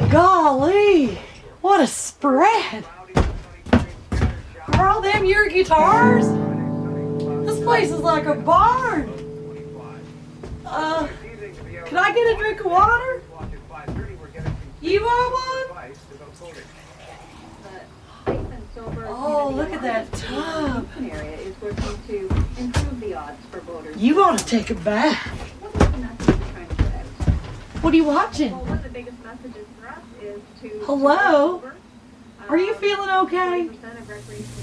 Golly, what a spread. Are all them your guitars? This place is like a barn. Can I get a drink of water? You want one? Oh, look at that tub. You ought to take a bath. What are you watching? Well, one of the biggest messages for us is to... Hello? Are you feeling okay? 40% of recreational